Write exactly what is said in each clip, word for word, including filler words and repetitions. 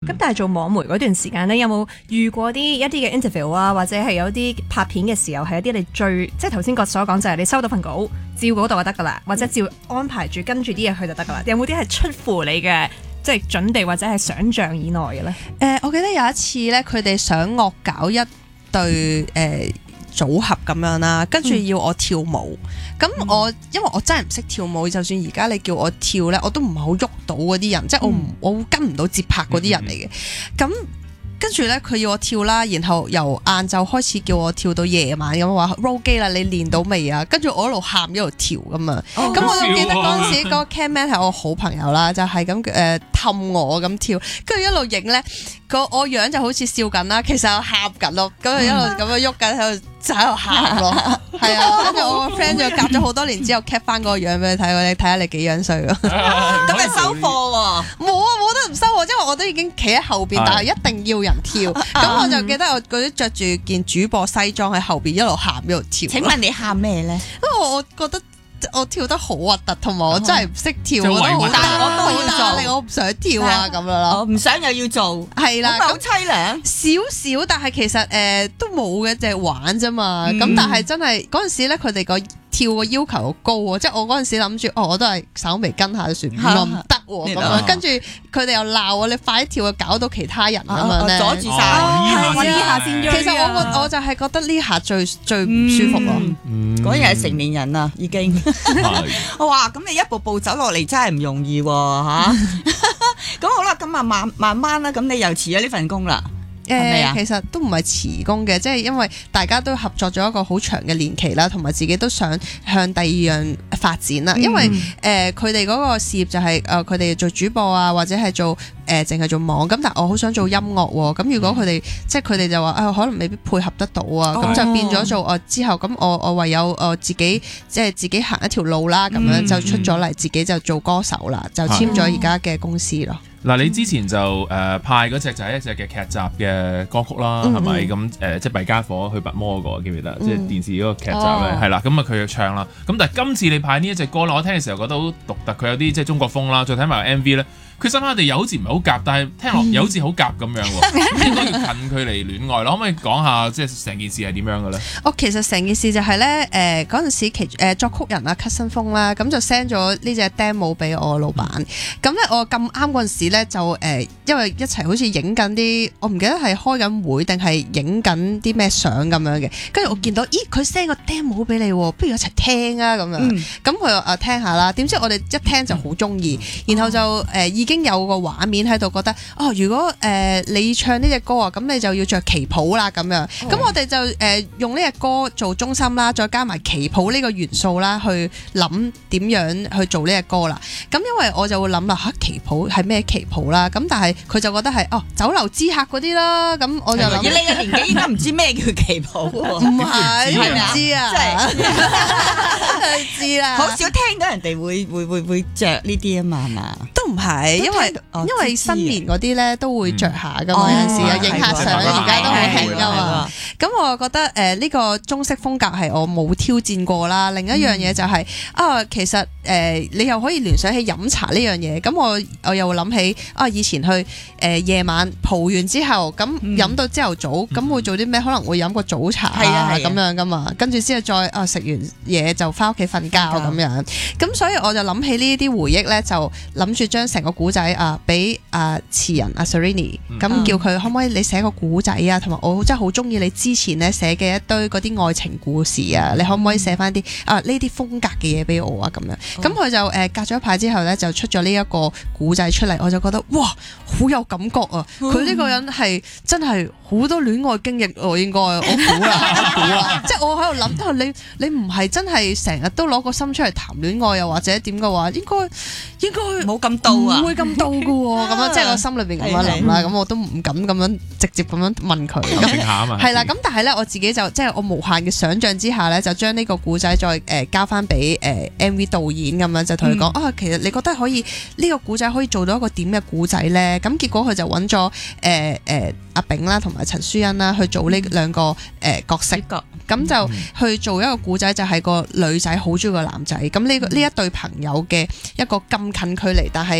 咁但係做網媒嗰段時間咧，有冇遇過啲一啲嘅 interview 啊，或者係有啲拍片嘅時候係一啲你最即係頭先個所講就係你收到份稿照嗰度就得噶啦，或者照安排住跟住啲嘢去就得噶啦。有冇啲係出乎你嘅即係準備或者係想像以內嘅咧？誒、 呃，我記得有一次咧，佢哋想惡搞一對誒、呃、組合咁樣啦，跟住要我跳舞。咁、嗯、我因為我真係唔識跳舞，就算而家你叫我跳咧，我都唔係好喐到嗰啲人，嗯、即係我唔我跟唔到節拍嗰啲人嚟嘅。咁、嗯跟住咧，佢要我跳啦，然後由晏晝開始叫我跳到夜晚咁話 roll 機啦，你練到未啊？跟住我一路喊一路跳咁啊！咁、哦、我就記得嗰陣時嗰個 camman 係我好朋友啦，就係咁誒氹我咁跳，跟住一路影咧，個我樣就好似笑緊啦，其實我喊緊咯，咁就一路咁樣喐緊喺度。就喺度喊咯，係啊！跟住我個 friend 就隔咗好多年之後 cap 翻嗰個樣俾你睇，你睇下你幾樣衰咯。 咁你收貨喎？ 冇啊，冇得唔收喎，因為我都已經企喺後邊，但係一定要人跳。咁我就記得我嗰啲着住件主播西裝喺後邊一路喊一路跳。 請問你喊咩咧？ 因為我覺得我跳得好核突，同埋我真係唔識跳，我都好但係我都好打力，我唔想跳啊咁樣咯。 我唔想又要做， 係啦， 好凄涼。 少少，但係其實誒都冇嘅，就係玩啫嘛。咁但係真係嗰陣時咧，佢哋個跳個要求好高喎，即係我嗰陣時諗住，哦，我都係稍微跟下算，唔得喎咁樣。跟住佢哋又鬧我，你快啲跳啊，搞到其他人咁樣咧， 阻住晒， 係呢下先。 其實我我我就係覺得呢下最最唔舒服咯。 嗰日係成年人啦，已經。哇！咁你一步步走落嚟真係唔容易喎嚇。咁好啦，咁啊慢慢慢啦，咁你又辭咗呢份工啦。 誒、呃，其實都唔係辭工嘅，即係因為大家都合作咗一個好長嘅年期啦，同埋自己都想向第二樣發展啦。嗯、因為誒佢哋嗰個事業就係誒佢哋做主播啊，或者係做誒淨係做網，咁但係我好想做音樂喎。咁如果佢哋、嗯、即係佢哋就話啊、呃，可能未必配合得到啊，咁、哦、就變咗做我之後咁我我唯有我自己即係自己行一條路啦，咁樣就出咗嚟，自己就做歌手啦，就簽咗而家嘅公司咯。 嗱，你之前就誒、呃、派嗰隻就係一隻嘅劇集嘅歌曲啦，係咪咁誒？即係弊傢伙去拔魔嗰個，記唔記得？嗯、即係電視嗰個劇集咧，係啦、哦。咁啊，佢唱啦。咁但係今次你派呢一隻歌咧，我聽嘅時候覺得好獨特，佢有啲即係中國風啦。再睇埋 M V 咧，佢深刻地又好似唔係好夾，但係聽落又好似好夾咁樣喎。應該要近距離戀愛咯。可唔可以講下即係成件事係點樣嘅咧？ 哦，其實成件事就係、是、咧，誒嗰陣時其誒、呃、作曲人啊 cut 新風啦，咁就 send 咗呢隻 demo 俾我老闆。咁咧、嗯、我咁啱嗰陣時咧就誒、呃，因為一齊好似影緊啲，我唔記得係開緊會定係影緊啲咩相咁樣嘅。跟住我見到，咦佢 send 個 demo 俾你，不如一齊聽啊咁樣。咁佢話誒聽下啦。點知我哋一聽就好中意，然後就誒、呃、已經有個畫面喺度，覺得哦，如果誒、呃、你唱呢隻歌啊，咁你就要着旗袍啦咁樣。咁、哦、我哋就誒、呃、用呢隻歌做中心啦，再加埋旗袍呢個元素啦，去諗點樣去做呢隻歌啦。咁因為我就會諗啦嚇，旗袍係咩旗袍啦？咁但係佢就覺得係哦酒樓之客嗰啲啦。咁我就諗， 你嘅年紀應該唔知咩叫旗袍喎？ 唔係唔知啊， 即係知啦。 好少聽到人哋會會會會著呢啲啊嘛，係嘛？ 都唔係，因為因為新年嗰啲咧都會着下噶嘛，有陣時啊影下相，而家都好興噶嘛。咁我覺得誒呢個中式風格係我冇挑戰過啦。另一樣嘢就係啊，其實誒你又可以聯想起飲茶呢樣嘢。咁我我又會諗起啊，以前去誒夜晚蒲完之後，咁飲到朝頭早，咁會做啲咩？可能會飲個早茶啊咁樣噶嘛。跟住之後再啊食完嘢就翻屋企瞓覺咁樣。咁所以我就諗起呢啲回憶咧，就諗住將成個古仔啊俾啊詞人阿 Serrini， 咁叫佢可唔可以你寫個古仔啊？同埋我真係好中意你之前咧寫嘅一堆嗰啲愛情故事啊，你可唔可以寫翻啲啊呢啲風格嘅嘢俾我啊？咁樣，咁佢、哦、就誒、呃、隔咗一排之後咧，就出咗呢一個古仔出嚟，我就覺得哇好有感覺啊！佢呢、嗯、個人係真係好多戀愛經歷喎，應該我估啦，我估啦，即係我喺度諗，你你唔係真係成日都攞個心出嚟談戀愛，又或者點嘅話，應該應該冇咁到啊， 唔會咁到嘅喎，咁樣即係我心裏邊咁樣諗啦，咁我都唔敢咁樣直接咁樣問佢。 咁係啦，咁但係咧我自己就即係我無限嘅想像之下咧，就將呢個故仔再誒交翻俾誒 M V 導演咁樣，就同佢講啊，其實你覺得可以呢個故仔可以做到一個點嘅故仔咧？咁結果佢就揾咗誒誒阿炳啦同埋陳舒恩啦去做呢兩個誒角色，咁就去做一個故仔，就係個女仔好中意個男仔，咁呢個呢一對朋友嘅一個咁近距離，但係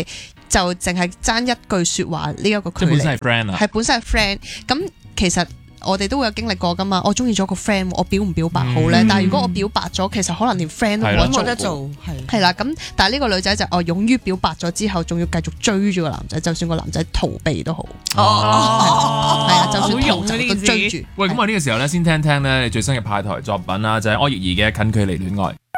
就淨係爭一句説話呢一個距離。 即係本身係 friend 啊， 係本身係 friend。咁其實我哋都會有經歷過噶嘛。我中意咗個 friend，我表唔表白好咧？嗯、但係如果我表白咗，其實可能連 friend 都冇得做。係係啦，咁但係呢個女仔就哦，勇於表白咗之後，仲要繼續追住個男仔，就算個男仔逃避都好。哦，係啊，就算逃走都追住。 喂，咁我呢個時候咧，先聽聽咧你最新嘅派台作品啦，就係柯葉兒嘅《近距離戀愛》。